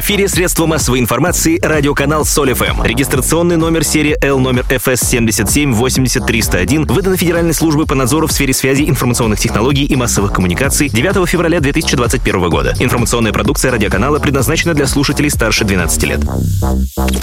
эфире средство массовой информации радиоканал Соль ФМ. Регистрационный номер серии L номер ФС 7780301 выдан Федеральной службой по надзору в сфере связи, информационных технологий и массовых коммуникаций 9 февраля 2021 года. Информационная продукция радиоканала предназначена для слушателей старше 12 лет.